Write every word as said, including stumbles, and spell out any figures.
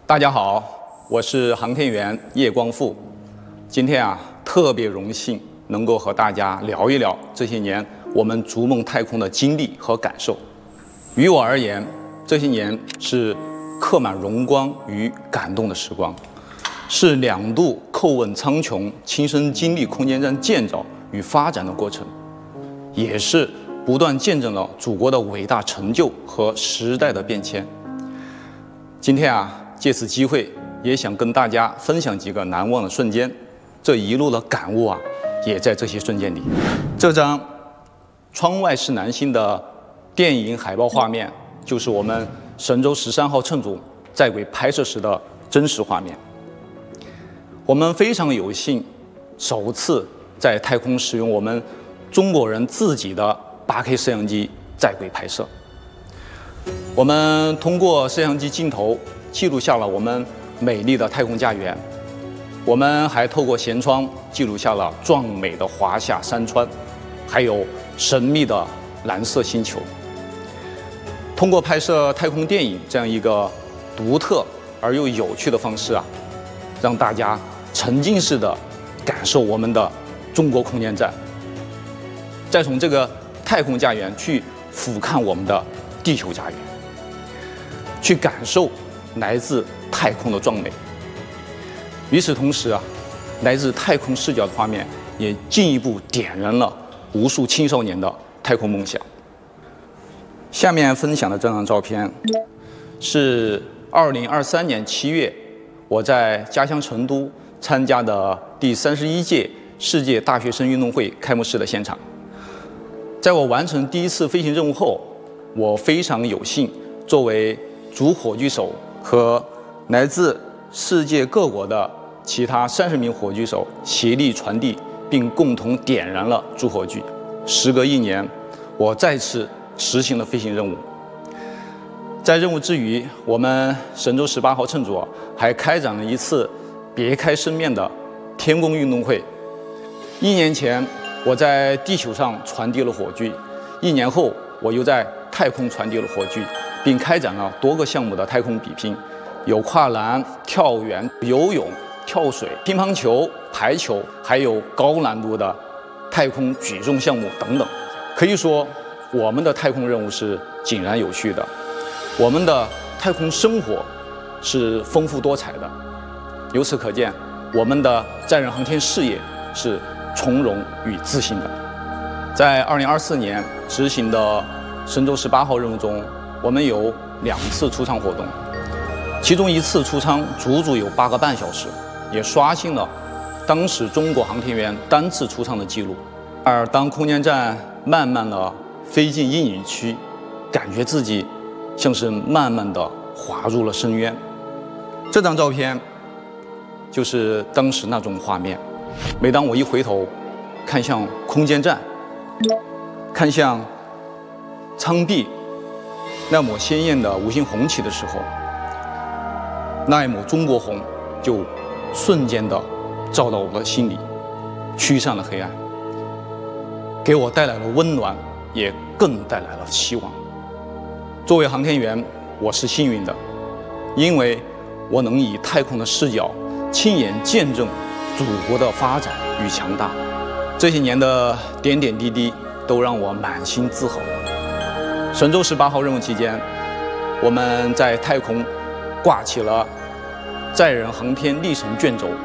大家好，我是航天员叶光富。今天啊，特别荣幸能够和大家聊一聊这些年我们逐梦太空的经历和感受。于我而言，这些年是刻满荣光与感动的时光，是两度叩问苍穹、亲身经历空间站建造与发展的过程，也是不断见证了祖国的伟大成就和时代的变迁。今天啊，借此机会，也想跟大家分享几个难忘的瞬间。这一路的感悟啊，也在这些瞬间里。这张窗外是南星的电影海报画面，就是我们神舟十三号乘组在轨拍摄时的真实画面。我们非常有幸，首次在太空使用我们中国人自己的 八 K 摄像机在轨拍摄。我们通过摄像机镜头记录下了我们美丽的太空家园，我们还透过舷窗记录下了壮美的华夏山川，还有神秘的蓝色星球。通过拍摄太空电影这样一个独特而又有趣的方式啊，让大家沉浸式的感受我们的中国空间站，再从这个太空家园去俯瞰我们的地球家园，去感受来自太空的壮美。与此同时啊，来自太空视角的画面也进一步点燃了无数青少年的太空梦想。下面分享的这张照片是二零二三年七月我在家乡成都参加的第三十一届世界大学生运动会开幕式的现场。在我完成第一次飞行任务后，我非常有幸作为主火炬手和来自世界各国的其他三十名火炬手协力传递并共同点燃了主火炬。时隔一年，我再次实行了飞行任务。在任务之余，我们神舟十八号乘组还开展了一次别开生面的天宫运动会。一年前，我在地球上传递了火炬，一年后，我又在太空传递了火炬，并开展了多个项目的太空比拼，有跨栏、跳远、游泳、跳水、乒乓球、排球，还有高难度的太空举重项目等等。可以说，我们的太空任务是井然有序的，我们的太空生活是丰富多彩的。由此可见，我们的载人航天事业是从容与自信的。在二零二四年执行的神舟十八号任务中，我们有两次出舱活动，其中一次出舱足足有八个半小时，也刷新了当时中国航天员单次出舱的记录。而当空间站慢慢的飞进阴影区，感觉自己像是慢慢的滑入了深渊。这张照片就是当时那种画面。每当我一回头看向空间站，看向舱壁那抹鲜艳的五星红旗的时候，那一抹中国红就瞬间的照到我的心里，驱散了黑暗，给我带来了温暖，也更带来了希望。作为航天员，我是幸运的，因为我能以太空的视角亲眼见证祖国的发展与强大。这些年的点点滴滴都让我满心自豪。神舟十八号任务期间，我们在太空挂起了载人航天历程卷轴。